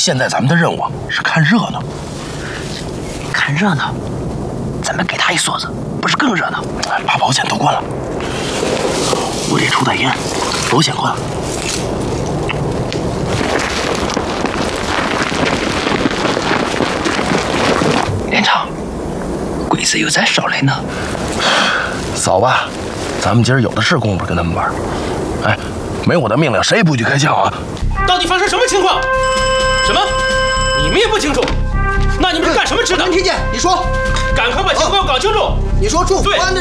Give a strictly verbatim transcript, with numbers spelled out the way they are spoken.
现在咱们的任务是看热闹。 看热闹，咱们给他一梭子，不是更热闹？ 把保险都关了。 我得出大烟，保险关了。连长，鬼子又在捎来呢。 扫吧，咱们今儿有的是功夫跟他们玩。哎，没我的命令，谁也不许开枪啊！ 到底发生什么情况？什么？你们也不清楚？那你们是干什么吃的？ 能听见？你说。 赶快把情况搞清楚。 你说驻福安的。